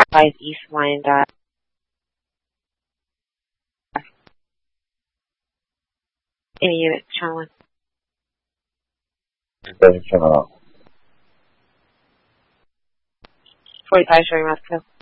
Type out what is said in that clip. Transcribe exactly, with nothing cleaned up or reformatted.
five East Wyandotte. Any units, channel one. Channel out. forty-five showing Moscow.